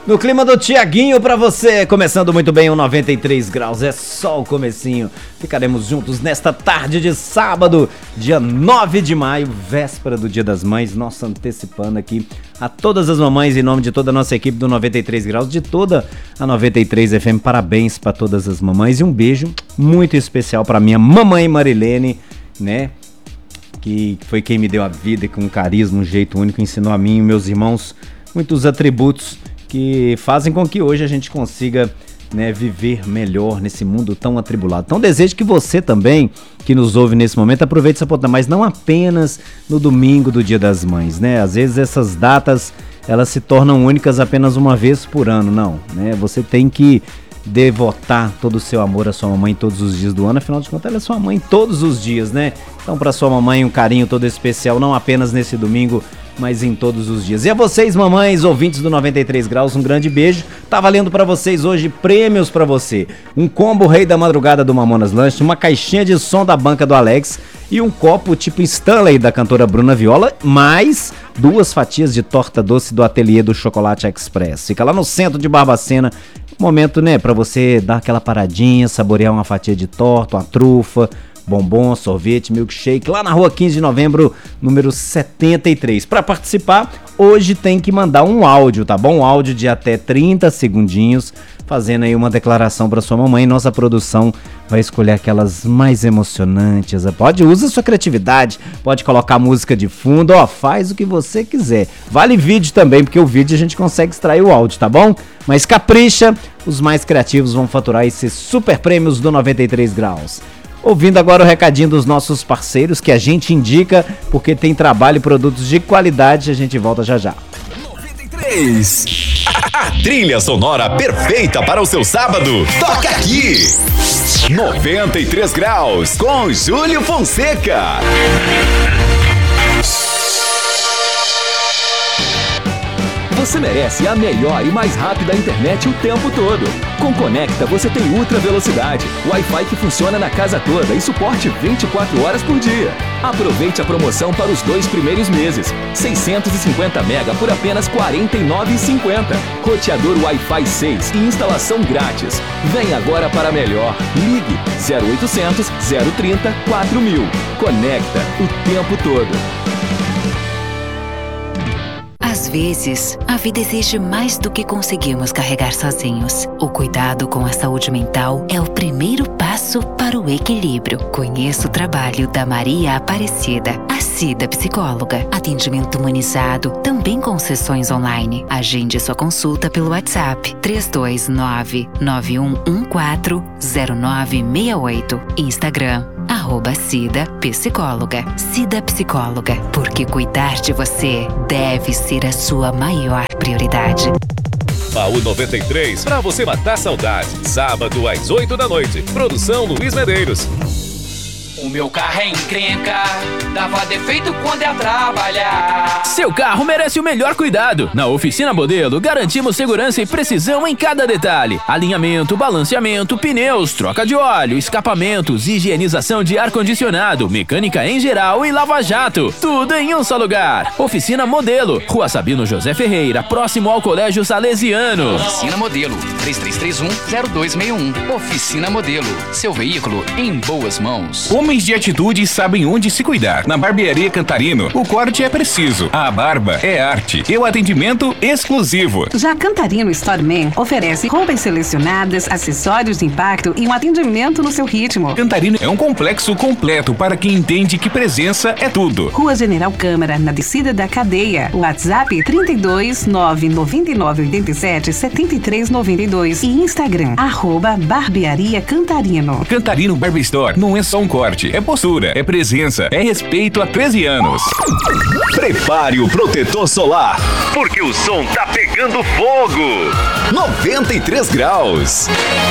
No clima do Tiaguinho pra você, começando muito bem o 93 graus, é só o comecinho. Ficaremos juntos nesta tarde de sábado, dia 9 de maio, véspera do Dia das Mães. Nossa, antecipando aqui a todas as mamães, em nome de toda a nossa equipe do 93 graus, de toda a 93 FM, parabéns pra todas as mamães e um beijo muito especial pra minha mamãe Marilene, né? Que foi quem me deu a vida e com um carisma, um jeito único, ensinou a mim e meus irmãos muitos atributos que fazem com que hoje a gente consiga, né, viver melhor nesse mundo tão atribulado. Então desejo que você também, que nos ouve nesse momento, aproveite essa oportunidade, mas não apenas no domingo do Dia das Mães, né? Às vezes essas datas, elas se tornam únicas apenas uma vez por ano, não, né? Você tem que devotar todo o seu amor à sua mamãe todos os dias do ano, afinal de contas ela é sua mãe todos os dias, né? Então para sua mamãe um carinho todo especial, não apenas nesse domingo, mas em todos os dias. E a vocês, mamães, ouvintes do 93 graus, um grande beijo. Tá valendo pra vocês hoje prêmios pra você. Um combo Rei da Madrugada do Mamonas Lanche, uma caixinha de som da banca do Alex e um copo tipo Stanley da cantora Bruna Viola, mais 2 fatias de torta doce do ateliê do Chocolate Express. Fica lá no centro de Barbacena. Momento, né, pra você dar aquela paradinha, saborear uma fatia de torta, uma trufa, bombom, sorvete, milkshake, lá na rua 15 de novembro, número 73. Para participar, hoje tem que mandar um áudio, tá bom? Um áudio de até 30 segundinhos, fazendo aí uma declaração para sua mamãe. Nossa produção vai escolher aquelas mais emocionantes. Usa sua criatividade, pode colocar música de fundo, ó, faz o que você quiser. Vale vídeo também, porque o vídeo a gente consegue extrair o áudio, tá bom? Mas capricha, os mais criativos vão faturar esses super prêmios do 93 graus. Ouvindo agora o recadinho dos nossos parceiros que a gente indica porque tem trabalho e produtos de qualidade, a gente volta já já. 93. A trilha sonora perfeita para o seu sábado. Toca aqui. 93 graus com Júlio Fonseca. Você merece a melhor e mais rápida internet o tempo todo. Com Conecta você tem ultra velocidade, Wi-Fi que funciona na casa toda e suporte 24 horas por dia. Aproveite a promoção para os 2 primeiros meses. 650 mega por apenas R$ 49,50. Roteador Wi-Fi 6 e instalação grátis. Vem agora para melhor. Ligue 0800 030 4000. Conecta o tempo todo. Às vezes, a vida exige mais do que conseguimos carregar sozinhos. O cuidado com a saúde mental é o primeiro passo para o equilíbrio. Conheça o trabalho da Maria Aparecida, a Cida Psicóloga. Atendimento humanizado, também com sessões online. Agende sua consulta pelo WhatsApp 329-9114-0968. Instagram @Cida Psicóloga. Cida Psicóloga, porque cuidar de você deve ser a sua maior prioridade. Baú 93, pra você matar saudade. Sábado às 8 da noite. Produção Luiz Medeiros. O meu carro é encrenca, dava defeito quando ia trabalhar. Seu carro merece o melhor cuidado. Na Oficina Modelo, garantimos segurança e precisão em cada detalhe. Alinhamento, balanceamento, pneus, troca de óleo, escapamentos, higienização de ar-condicionado, mecânica em geral e lava-jato. Tudo em um só lugar. Oficina Modelo, Rua Sabino José Ferreira, próximo ao Colégio Salesiano. Oficina Modelo, 3331-0261. Oficina Modelo, seu veículo em boas mãos. Homens de atitude sabem onde se cuidar. Na Barbearia Cantarino, o corte é preciso, a barba é arte e o atendimento exclusivo. Já Cantarino Storeman oferece roupas selecionadas, acessórios de impacto e um atendimento no seu ritmo. Cantarino é um complexo completo para quem entende que presença é tudo. Rua General Câmara, na descida da cadeia. WhatsApp 329-9987-7392 e Instagram @Barbearia Cantarino. Cantarino Barber Store não é só um corte, é postura, é presença, é respeito há 13 anos. Prepare o protetor solar, porque o som tá pegando fogo. 93 graus.